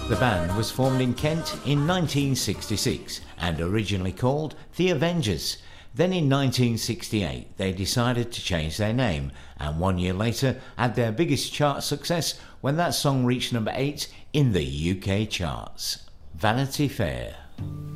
The band was formed in Kent in 1966 and originally called The Avengers. Then in 1968 they decided to change their name, and 1 year later had their biggest chart success when that song reached number 8 in the UK charts. Vanity Fair.